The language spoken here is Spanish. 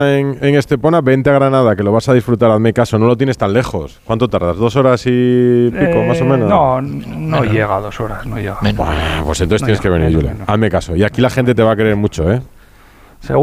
en Estepona, vente a Granada, que lo vas a disfrutar, hazme caso, no lo tienes tan lejos. ¿Cuánto tardas? ¿2 horas y pico, más o menos? No llega a 2 horas, no llega. Bueno, pues entonces tienes que venir, Julen. Hazme caso. Y aquí la gente te va a querer mucho, ¿eh?